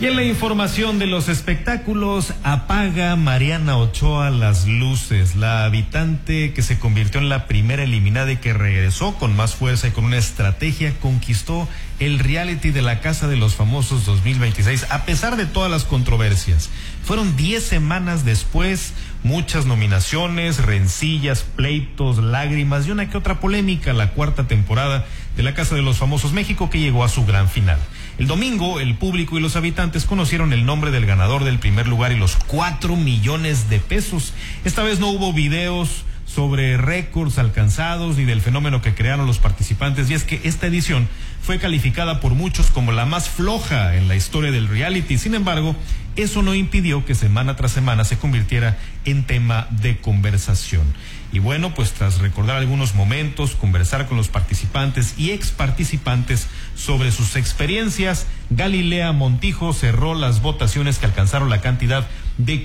Y en la información de los espectáculos, apaga Mariana Ochoa las luces. La habitante que se convirtió en la primera eliminada y que regresó con más fuerza y con una estrategia, conquistó el reality de la Casa de los Famosos 2026, a pesar de todas las controversias. Fueron 10 semanas después, muchas nominaciones, rencillas, pleitos, lágrimas y una que otra polémica, la cuarta temporada de la Casa de los Famosos México, que llegó a su gran final. El domingo, el público y los habitantes conocieron el nombre del ganador del primer lugar y los 4 millones de pesos. Esta vez no hubo videos sobre récords alcanzados ni del fenómeno que crearon los participantes, y es que esta edición fue calificada por muchos como la más floja en la historia del reality. Sin embargo, eso no impidió que semana tras semana se convirtiera en tema de conversación. Y bueno, pues tras recordar algunos momentos, conversar con los participantes y ex participantes sobre sus experiencias, Galilea Montijo cerró las votaciones, que alcanzaron la cantidad de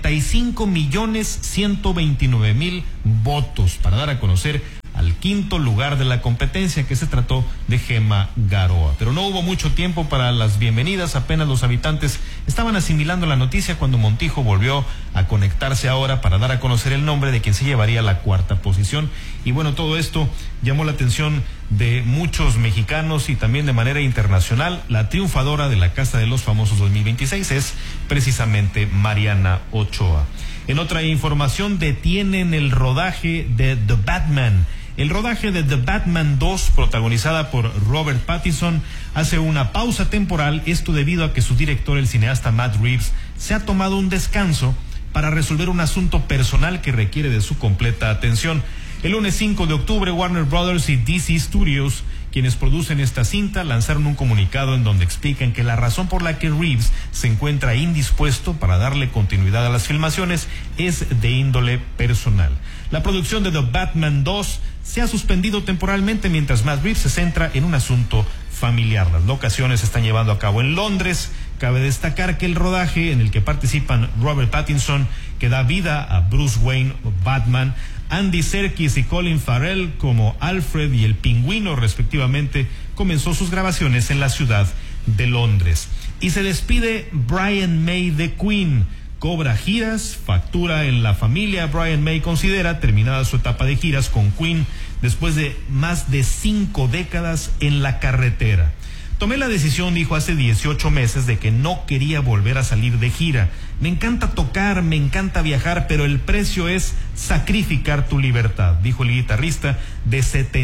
45.129.000 votos para dar a conocer al quinto lugar de la competencia, que se trató de Gemma Garoa. Pero no hubo mucho tiempo para las bienvenidas, apenas los habitantes estaban asimilando la noticia cuando Montijo volvió a conectarse ahora para dar a conocer el nombre de quien se llevaría la cuarta posición. Y bueno, todo esto llamó la atención de muchos mexicanos y también de manera internacional. La triunfadora de la Casa de los Famosos 2026 es precisamente Mariana Ochoa. En otra información, detienen el rodaje de The Batman. El rodaje de The Batman 2, protagonizada por Robert Pattinson, hace una pausa temporal, esto debido a que su director, el cineasta Matt Reeves, se ha tomado un descanso para resolver un asunto personal que requiere de su completa atención. El lunes 5 de octubre, Warner Brothers y DC Studios, quienes producen esta cinta, lanzaron un comunicado en donde explican que la razón por la que Reeves se encuentra indispuesto para darle continuidad a las filmaciones es de índole personal. La producción de The Batman 2 se ha suspendido temporalmente mientras Matt Reeves se centra en un asunto familiar. Las locaciones se están llevando a cabo en Londres. Cabe destacar que el rodaje, en el que participan Robert Pattinson, que da vida a Bruce Wayne Batman, Andy Serkis y Colin Farrell como Alfred y el Pingüino respectivamente, comenzó sus grabaciones en la ciudad de Londres. Y se despide Brian May de Queen. Cobra giras, factura en la familia. Brian May considera terminada su etapa de giras con Queen después de más de 5 décadas en la carretera. Tomé la decisión, dijo hace 18 meses, de que no quería volver a salir de gira. Me encanta tocar, me encanta viajar, pero el precio es sacrificar tu libertad, dijo el guitarrista de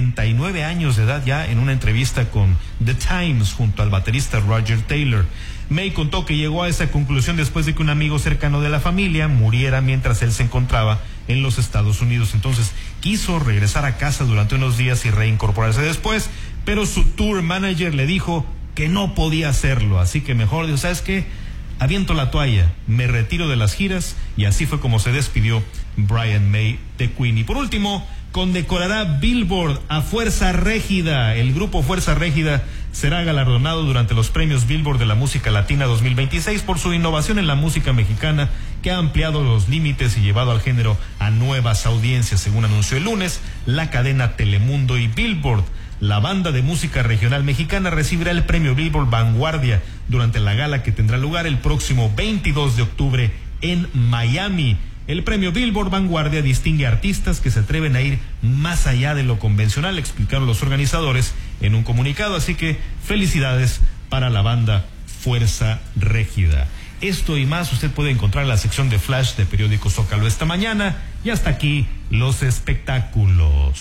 79 años de edad ya en una entrevista con The Times junto al baterista Roger Taylor. May contó que llegó a esa conclusión después de que un amigo cercano de la familia muriera mientras él se encontraba en los Estados Unidos. Entonces quiso regresar a casa durante unos días y reincorporarse después, pero su tour manager le dijo que no podía hacerlo, así que mejor dijo, ¿sabes qué? Aviento la toalla, me retiro de las giras, y así fue como se despidió Brian May de Queen. Y por último, condecorará Billboard a Fuerza Régida. El grupo Fuerza Régida será galardonado durante los premios Billboard de la música latina 2026 por su innovación en la música mexicana, que ha ampliado los límites y llevado al género a nuevas audiencias, según anunció el lunes la cadena Telemundo. Y Billboard, la banda de música regional mexicana, recibirá el premio Billboard Vanguardia durante la gala que tendrá lugar el próximo 22 de octubre en Miami. El premio Billboard Vanguardia distingue a artistas que se atreven a ir más allá de lo convencional, explicaron los organizadores en un comunicado, así que felicidades para la banda Fuerza Régida. Esto y más usted puede encontrar en la sección de Flash de Periódico Zócalo esta mañana, y hasta aquí los espectáculos.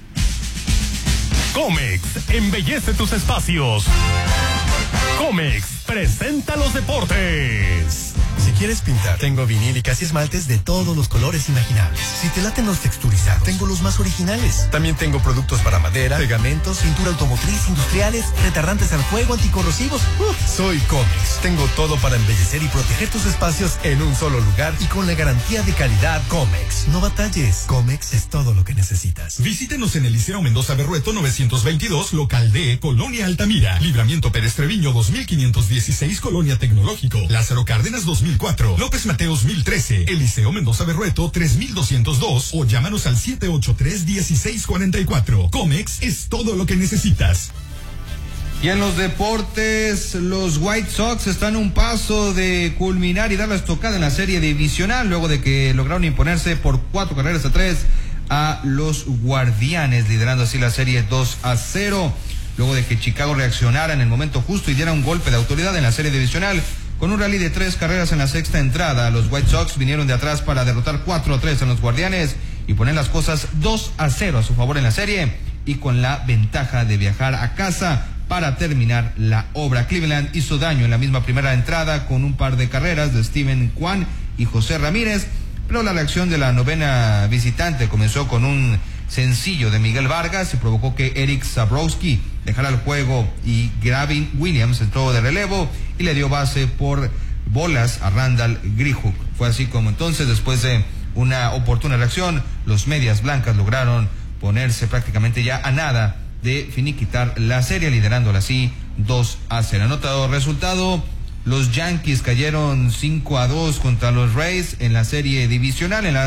Comex embellece tus espacios. Comex presenta los deportes. Si quieres pintar, tengo vinílicas y esmaltes de todos los colores imaginables. Si te laten los texturizados, tengo los más originales. También tengo productos para madera, pegamentos, pintura automotriz, industriales, retardantes al fuego, anticorrosivos. Soy Comex. Tengo todo para embellecer y proteger tus espacios en un solo lugar y con la garantía de calidad Comex. No batalles. Comex es todo lo que necesitas. Visítenos en el Liceo Mendoza Berrueto 922, local D, Colonia Altamira. Libramiento Pérez Treviño 2516, Colonia Tecnológico. Lázaro Cárdenas 2004. López Mateos 1013. Eliseo Mendoza Berrueto 3202. O llámanos al 783-1644. Comex es todo lo que necesitas. Y en los deportes, los White Sox están a un paso de culminar y dar la estocada en la serie divisional, luego de que lograron imponerse por 4-3 a los Guardianes, liderando así la serie 2-0, luego de que Chicago reaccionara en el momento justo y diera un golpe de autoridad en la serie divisional. Con un rally de 3 carreras en la sexta entrada, los White Sox vinieron de atrás para derrotar 4-3 a los Guardianes y poner las cosas 2-0 a su favor en la serie, y con la ventaja de viajar a casa para terminar la obra. Cleveland hizo daño en la misma primera entrada con un par de carreras de Steven Kwan y José Ramírez, pero la reacción de la novena visitante comenzó con un sencillo de Miguel Vargas y provocó que Eric Zabrowski dejara el juego, y Gavin Williams entró de relevo y le dio base por bolas a Randall Grichuk. Fue así como entonces, después de una oportuna reacción, los Medias Blancas lograron ponerse prácticamente ya a nada de finiquitar la serie, liderándola así 2-0. Anotado resultado, los Yankees cayeron 5-2 contra los Rays en la serie divisional, en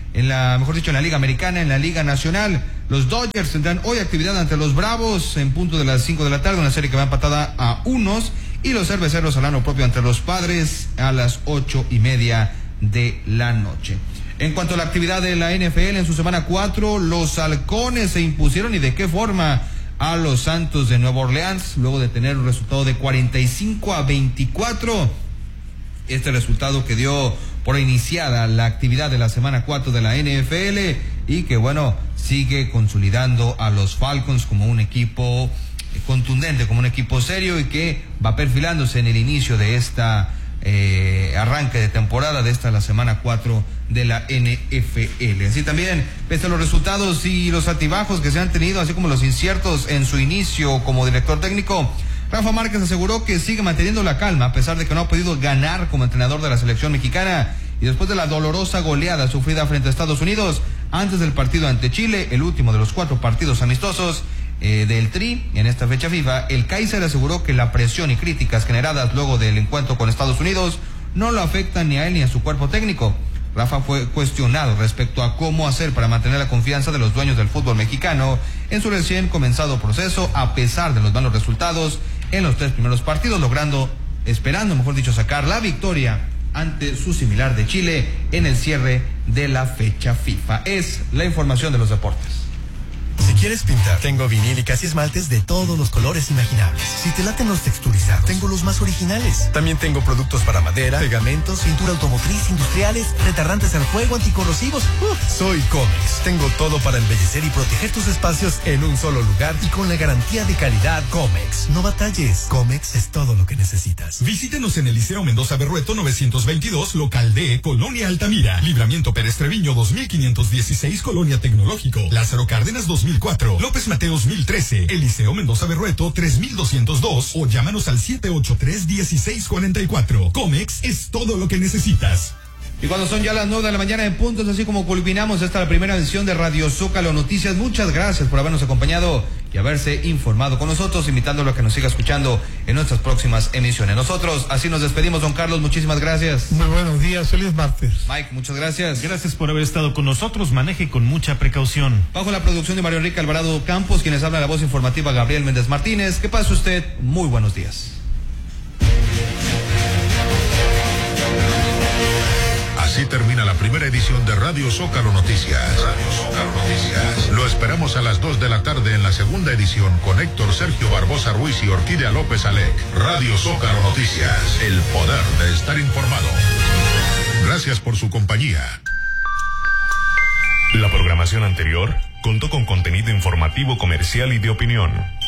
la Liga Americana, en la Liga Nacional. Los Dodgers tendrán hoy actividad ante los Bravos en punto de las 5 de la tarde, una serie que va empatada a 1, y los Cerveceros harán lo propio ante los Padres a las 8:30 de la noche. En cuanto a la actividad de la NFL en su semana 4, los Halcones se impusieron, y de qué forma, a los Santos de Nueva Orleans, luego de tener un resultado de 45-24. Este resultado que dio por iniciada la actividad de la semana 4 de la NFL, y que bueno, sigue consolidando a los Falcons como un equipo contundente, como un equipo serio, y que va perfilándose en el inicio de esta arranque de temporada de la semana 4 de la NFL. Así también, pese a los resultados y los altibajos que se han tenido, así como los inciertos en su inicio como director técnico, Rafa Márquez aseguró que sigue manteniendo la calma a pesar de que no ha podido ganar como entrenador de la selección mexicana, y después de la dolorosa goleada sufrida frente a Estados Unidos antes del partido ante Chile, el último de los 4 partidos amistosos del Tri en esta fecha FIFA, el Kaiser aseguró que la presión y críticas generadas luego del encuentro con Estados Unidos no lo afectan ni a él ni a su cuerpo técnico. Rafa fue cuestionado respecto a cómo hacer para mantener la confianza de los dueños del fútbol mexicano en su recién comenzado proceso, a pesar de los malos resultados en los 3 primeros partidos, esperando sacar la victoria ante su similar de Chile en el cierre de la fecha FIFA. Es la información de los deportes. Si quieres pintar, tengo vinílicas y esmaltes de todos los colores imaginables. Si te laten los texturizados, tengo los más originales. También tengo productos para madera, pegamentos, pintura automotriz, industriales, retardantes al fuego, anticorrosivos. Soy Comex. Tengo todo para embellecer y proteger tus espacios en un solo lugar y con la garantía de calidad Comex. No batalles. Comex es todo lo que necesitas. Visítenos en el Liceo Mendoza Berrueto 922, local D, Colonia Altamira. Libramiento Pérez Treviño 2516, Colonia Tecnológico. Lázaro Cárdenas 2004, López Mateos 1013, Eliseo Mendoza Berrueto 3202, o llámanos al 783-1644. Comex es todo lo que necesitas. Y cuando son ya las 9 de la mañana en punto, es así como culminamos la primera edición de Radio Zócalo Noticias. Muchas gracias por habernos acompañado y haberse informado con nosotros, invitándolo a que nos siga escuchando en nuestras próximas emisiones. Nosotros así nos despedimos, don Carlos, muchísimas gracias. Muy buenos días, feliz martes. Mike, muchas gracias. Gracias por haber estado con nosotros, maneje con mucha precaución. Bajo la producción de Mario Enrique Alvarado Campos, quienes habla la voz informativa Gabriel Méndez Martínez. Que pase usted muy buenos días. Así termina la primera edición de Radio Zócalo Noticias. Radio Zócalo Noticias. Lo esperamos a las 2 de la tarde en la segunda edición con Héctor Sergio Barbosa Ruiz y Orquídea López Alec. Radio Zócalo Noticias. El poder de estar informado. Gracias por su compañía. La programación anterior contó con contenido informativo, comercial y de opinión.